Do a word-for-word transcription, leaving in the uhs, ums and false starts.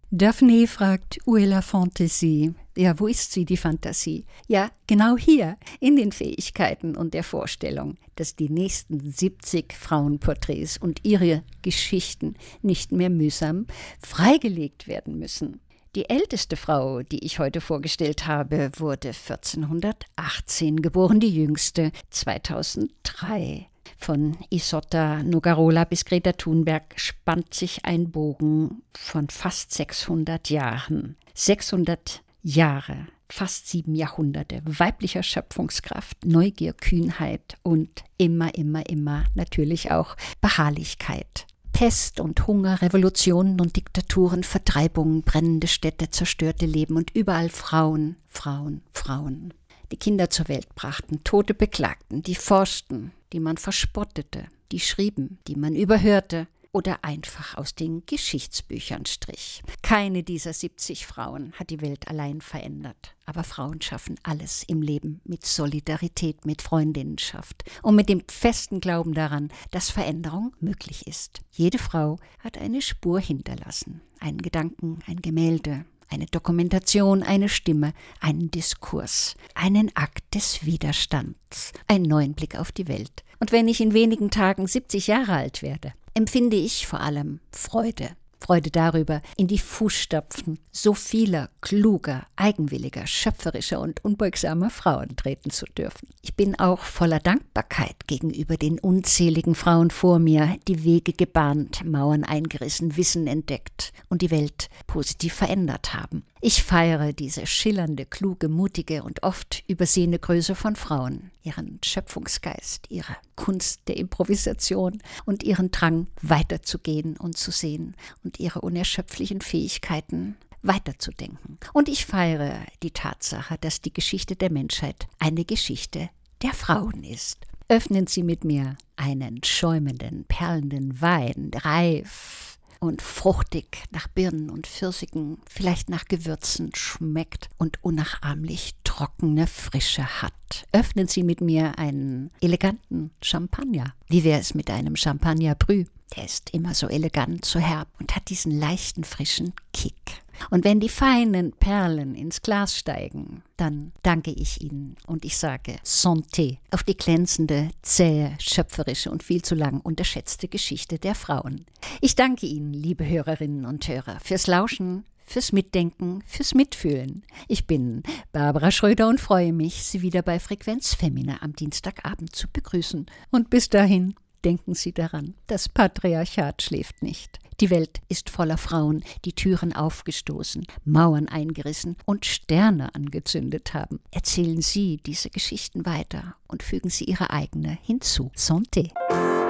Daphne fragt, où est la Fantasie? Ja, wo ist sie, die Fantasie? Ja, genau hier, in den Fähigkeiten und der Vorstellung, dass die nächsten siebzig Frauenporträts und ihre Geschichten nicht mehr mühsam freigelegt werden müssen. Die älteste Frau, die ich heute vorgestellt habe, wurde vierzehnhundertachtzehn geboren, die jüngste zweitausenddrei. Von Isotta Nogarola bis Greta Thunberg spannt sich ein Bogen von fast sechshundert Jahren. sechshundert Jahre, fast sieben Jahrhunderte weiblicher Schöpfungskraft, Neugier, Kühnheit und immer, immer, immer natürlich auch Beharrlichkeit. Pest und Hunger, Revolutionen und Diktaturen, Vertreibungen, brennende Städte, zerstörte Leben und überall Frauen, Frauen, Frauen. Die Kinder zur Welt brachten, Tote beklagten, die forschten, die man verspottete, die schrieben, die man überhörte oder einfach aus den Geschichtsbüchern strich. Keine dieser siebzig Frauen hat die Welt allein verändert. Aber Frauen schaffen alles im Leben mit Solidarität, mit Freundinnenschaft und mit dem festen Glauben daran, dass Veränderung möglich ist. Jede Frau hat eine Spur hinterlassen, einen Gedanken, ein Gemälde, eine Dokumentation, eine Stimme, einen Diskurs, einen Akt des Widerstands, einen neuen Blick auf die Welt. Und wenn ich in wenigen Tagen siebzig Jahre alt werde, empfinde ich vor allem Freude. Freude darüber, in die Fußstapfen so vieler kluger, eigenwilliger, schöpferischer und unbeugsamer Frauen treten zu dürfen. Ich bin auch voller Dankbarkeit gegenüber den unzähligen Frauen vor mir, die Wege gebahnt, Mauern eingerissen, Wissen entdeckt und die Welt positiv verändert haben. Ich feiere diese schillernde, kluge, mutige und oft übersehene Größe von Frauen, ihren Schöpfungsgeist, ihre Kunst der Improvisation und ihren Drang, weiterzugehen und zu sehen und ihre unerschöpflichen Fähigkeiten, weiterzudenken. Und ich feiere die Tatsache, dass die Geschichte der Menschheit eine Geschichte der Frauen ist. Öffnen Sie mit mir einen schäumenden, perlenden Wein, reif und fruchtig nach Birnen und Pfirsichen, vielleicht nach Gewürzen schmeckt und unnachahmlich trockene Frische hat. Öffnen Sie mit mir einen eleganten Champagner. Wie wäre es mit einem Champagner Brü? Der ist immer so elegant, so herb und hat diesen leichten, frischen Kick. Und wenn die feinen Perlen ins Glas steigen, dann danke ich Ihnen und ich sage Santé auf die glänzende, zähe, schöpferische und viel zu lang unterschätzte Geschichte der Frauen. Ich danke Ihnen, liebe Hörerinnen und Hörer, fürs Lauschen, fürs Mitdenken, fürs Mitfühlen. Ich bin Barbara Schröder und freue mich, Sie wieder bei Frequenz Femina am Dienstagabend zu begrüßen. Und bis dahin denken Sie daran, das Patriarchat schläft nicht. Die Welt ist voller Frauen, die Türen aufgestoßen, Mauern eingerissen und Sterne angezündet haben. Erzählen Sie diese Geschichten weiter und fügen Sie Ihre eigene hinzu. Santé!